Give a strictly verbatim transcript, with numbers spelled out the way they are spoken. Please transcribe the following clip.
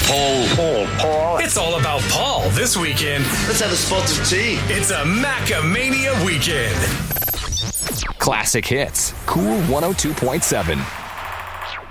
Paul. Paul. Paul. It's all about Paul this weekend. Let's have a spot of tea. It's a Macamania weekend. Classic Hits. Cool one oh two point seven.